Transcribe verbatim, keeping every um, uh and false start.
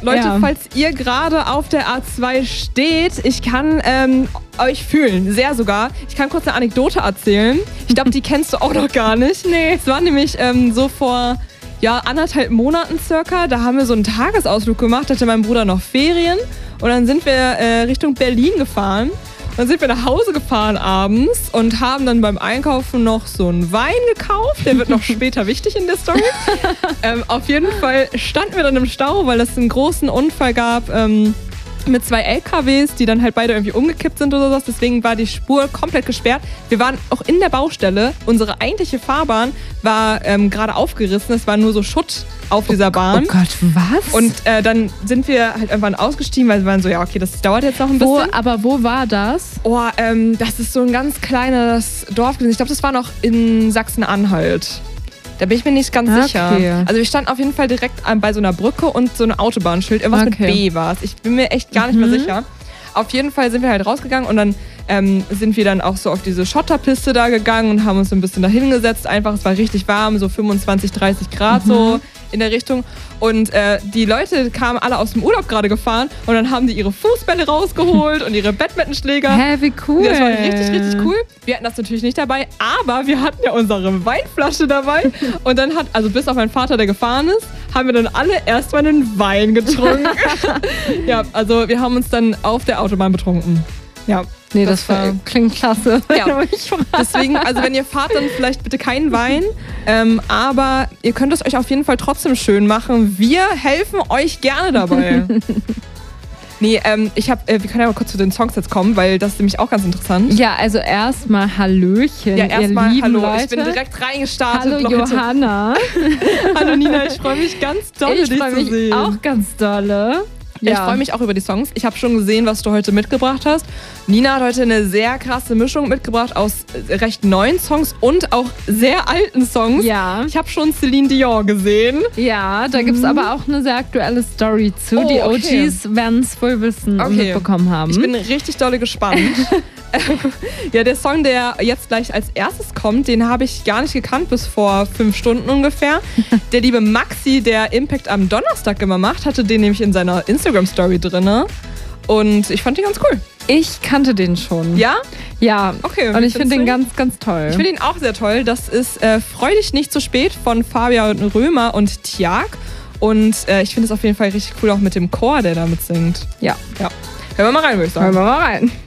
Leute, Ja. falls ihr gerade auf der A zwei steht, ich kann ähm, euch fühlen, sehr sogar. Ich kann kurz eine Anekdote erzählen. Ich glaube, die kennst du auch noch gar nicht. Nee. Es war nämlich ähm, so vor ja, anderthalb Monaten circa. Da haben wir so einen Tagesausflug gemacht, hatte mein Bruder noch Ferien. Und dann sind wir äh, Richtung Berlin gefahren. Dann sind wir nach Hause gefahren abends und haben dann beim Einkaufen noch so einen Wein gekauft. Der wird noch später wichtig in der Story. ähm, auf jeden Fall standen wir dann im Stau, weil es einen großen Unfall gab ähm, mit zwei L K Ws, die dann halt beide irgendwie umgekippt sind oder sowas. Deswegen war die Spur komplett gesperrt. Wir waren auch in der Baustelle. Unsere eigentliche Fahrbahn war ähm, gerade aufgerissen. Es war nur so Schutt auf dieser Bahn. Oh Gott, was? Und äh, dann sind wir halt irgendwann ausgestiegen, weil wir waren so, ja okay, das dauert jetzt noch ein bisschen. wo, aber wo war das? Oh, ähm, das ist so ein ganz kleines Dorf gewesen. Ich glaube, das war noch in Sachsen-Anhalt. Da bin ich mir nicht ganz Okay. sicher. Also wir standen auf jeden Fall direkt an- bei so einer Brücke und so einem Autobahnschild. Irgendwas Okay. mit B war es. Ich bin mir echt gar nicht mehr sicher. Auf jeden Fall sind wir halt rausgegangen und dann ähm, sind wir dann auch so auf diese Schotterpiste da gegangen und haben uns so ein bisschen da hingesetzt. Einfach, es war richtig warm, so fünfundzwanzig, dreißig Grad so in der Richtung. Und äh, die Leute kamen alle aus dem Urlaub gerade gefahren und dann haben die ihre Fußbälle rausgeholt und ihre Badmintonschläger. Hä, wie cool. Das war richtig, richtig cool. Wir hatten das natürlich nicht dabei, aber wir hatten ja unsere Weinflasche dabei. Und dann hat, also bis auf meinen Vater, der gefahren ist, haben wir dann alle erstmal einen Wein getrunken. Ja, also wir haben uns dann auf der Autobahn betrunken. Ja. Nee, das, Das war, war- klingt klasse. Ja. Deswegen, also wenn ihr fahrt, dann vielleicht bitte keinen Wein. Ähm, aber ihr könnt es euch auf jeden Fall trotzdem schön machen. Wir helfen euch gerne dabei. Nee, ähm, ich hab, äh, wir können ja mal kurz zu den Songs jetzt kommen, weil das ist nämlich auch ganz interessant. Ja, also erstmal Hallöchen, Ja, ihr erstmal lieben hallo. Leute. Ich bin direkt reingestartet. Hallo Leute. Johanna. Hallo Nina, ich freue mich ganz doll, Ich dich freue zu mich sehen. auch ganz dolle. Ja. Ich freue mich auch über die Songs. Ich habe schon gesehen, was du heute mitgebracht hast. Nina hat heute eine sehr krasse Mischung mitgebracht aus recht neuen Songs und auch sehr alten Songs. Ja. Ich habe schon Celine Dion gesehen. Ja, da gibt es aber auch eine sehr aktuelle Story zu. Oh, die okay. O Gs werden es wohl wissen und Okay. mitbekommen haben. Ich bin richtig dolle gespannt. Ja, der Song, der jetzt gleich als erstes kommt, den habe ich gar nicht gekannt bis vor fünf Stunden ungefähr. Der liebe Maxi, der Impact am Donnerstag immer macht, hatte den nämlich in seiner Instagram-Story drin. Und ich fand den ganz cool. Ich kannte den schon. Ja? Ja. Okay. Und ich findest finde du den ganz, ganz toll. Ich finde ihn auch sehr toll. Das ist äh, Freu dich nicht zu spät von Fabian Römer und Tiag. Und äh, ich finde es auf jeden Fall richtig cool, auch mit dem Chor, der damit singt. Ja. Ja. Hören wir mal rein, würde ich sagen. Hören wir mal rein.